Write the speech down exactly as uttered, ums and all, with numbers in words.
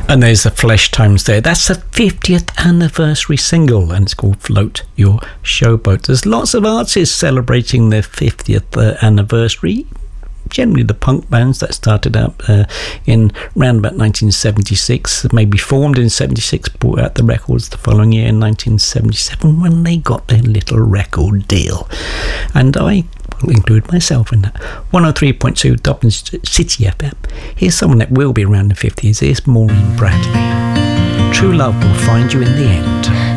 And there's the Flesh Tones there. That's the fiftieth anniversary single, and it's called Float Your Showboat. There's lots of artists celebrating their fiftieth uh, anniversary. Generally the punk bands that started up uh, in around about nineteen seventy-six, maybe formed in seventy-six, brought out the records the following year in nineteen seventy-seven when they got their little record deal. And I will include myself in that. one oh three point two Dublin City F M. Here's someone that will be around the fifties. Here's Maureen Bradley. True love will find you in the end.